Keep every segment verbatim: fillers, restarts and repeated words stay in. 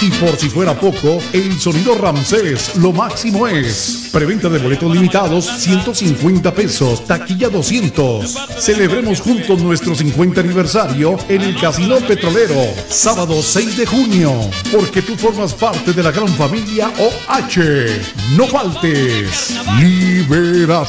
Y por si fuera poco, el sonido Ramsés, lo máximo es. Preventa de boletos limitados, ciento cincuenta pesos, taquilla doscientos. Celebremos juntos nuestro cincuenta aniversario en el Casino Petrolero, sábado seis de junio, porque tú formas parte de la gran familia O H. No faltes. Liberato.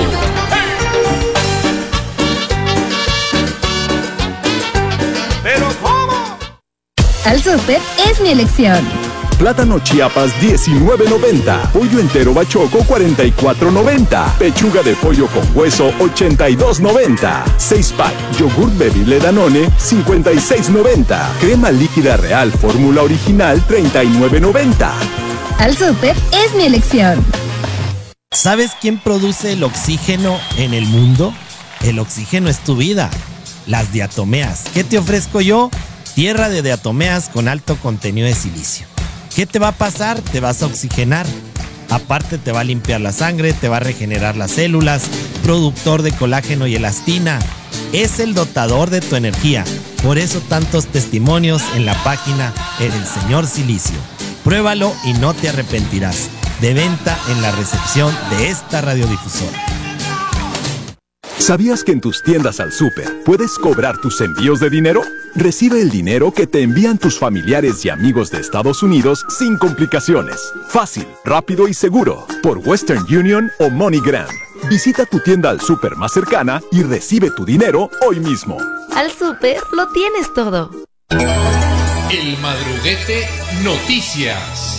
¿Pero cómo? Al Súper es mi elección. Plátano Chiapas diecinueve noventa, pollo entero bachoco cuarenta y cuatro noventa, pechuga de pollo con hueso ochenta y dos noventa, seis pack yogur bebible Danone cincuenta y seis noventa, crema líquida Real fórmula original treinta y nueve noventa. Al Súper es mi elección. ¿Sabes quién produce el oxígeno en el mundo? El oxígeno es tu vida. Las diatomeas. ¿Qué te ofrezco yo? Tierra de diatomeas con alto contenido de silicio. ¿Qué te va a pasar? Te vas a oxigenar. Aparte te va a limpiar la sangre, te va a regenerar las células, productor de colágeno y elastina. Es el dotador de tu energía. Por eso tantos testimonios en la página El Señor Silicio. Pruébalo y no te arrepentirás. De venta en la recepción de esta radiodifusora. ¿Sabías que en tus tiendas Al Súper puedes cobrar tus envíos de dinero? Recibe el dinero que te envían tus familiares y amigos de Estados Unidos sin complicaciones. Fácil, rápido y seguro. Por Western Union o MoneyGram. Visita tu tienda Al Súper más cercana y recibe tu dinero hoy mismo. Al Súper lo tienes todo. El Madruguete Noticias.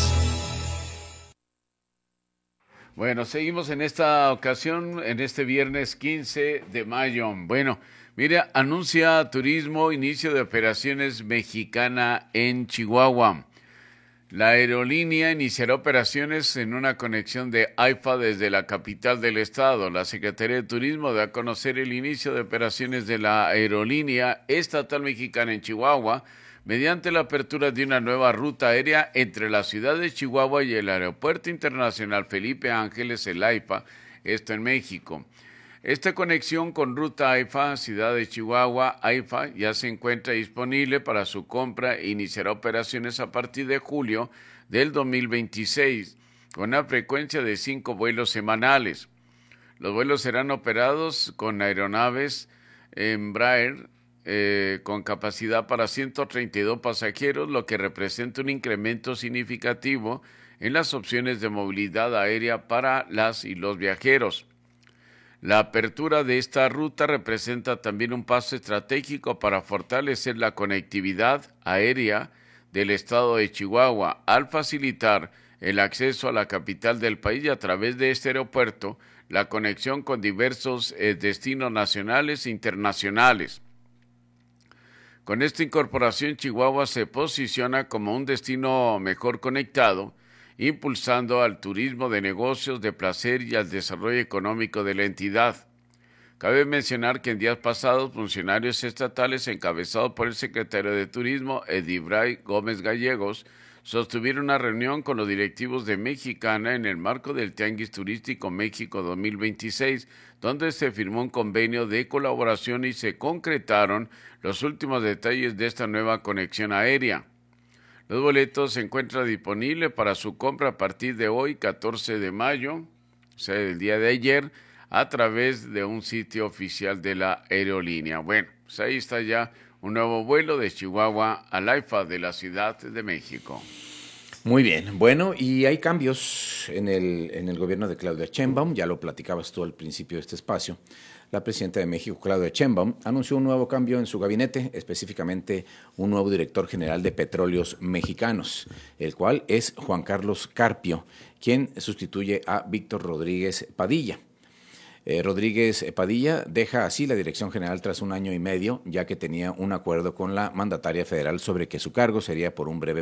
Bueno, seguimos en esta ocasión, en este viernes quince de mayo. Bueno, mira, anuncia Turismo inicio de operaciones mexicana en Chihuahua. La aerolínea iniciará operaciones en una conexión de AIFA desde la capital del estado. La Secretaría de Turismo da a conocer el inicio de operaciones de la aerolínea estatal mexicana en Chihuahua, mediante la apertura de una nueva ruta aérea entre la ciudad de Chihuahua y el Aeropuerto Internacional Felipe Ángeles, el AIFA, esto en México. Esta conexión con ruta AIFA, ciudad de Chihuahua, AIFA, ya se encuentra disponible para su compra e iniciará operaciones a partir de julio del dos mil veintiséis, con una frecuencia de cinco vuelos semanales. Los vuelos serán operados con aeronaves Embraer, Eh, con capacidad para ciento treinta y dos pasajeros, lo que representa un incremento significativo en las opciones de movilidad aérea para las y los viajeros. La apertura de esta ruta representa también un paso estratégico para fortalecer la conectividad aérea del estado de Chihuahua, al facilitar el acceso a la capital del país y a través de este aeropuerto la conexión con diversos eh, destinos nacionales e internacionales. Con esta incorporación, Chihuahua se posiciona como un destino mejor conectado, impulsando al turismo de negocios, de placer y al desarrollo económico de la entidad. Cabe mencionar que en días pasados, funcionarios estatales encabezados por el secretario de Turismo, Edibray Gómez Gallegos, sostuvieron una reunión con los directivos de Mexicana en el marco del Tianguis Turístico México dos mil veintiséis, donde se firmó un convenio de colaboración y se concretaron los últimos detalles de esta nueva conexión aérea. Los boletos se encuentran disponibles para su compra a partir de hoy, catorce de mayo, o sea, el día de ayer, a través de un sitio oficial de la aerolínea. Bueno, pues ahí está ya un nuevo vuelo de Chihuahua al AIFA de la Ciudad de México. Muy bien, bueno, y hay cambios en el, en el gobierno de Claudia Sheinbaum, ya lo platicabas tú al principio de este espacio. La presidenta de México, Claudia Sheinbaum, anunció un nuevo cambio en su gabinete, específicamente un nuevo director general de Petróleos Mexicanos, el cual es Juan Carlos Carpio, quien sustituye a Víctor Rodríguez Padilla. Eh, Rodríguez Padilla deja así la dirección general tras un año y medio, ya que tenía un acuerdo con la mandataria federal sobre que su cargo sería por un breve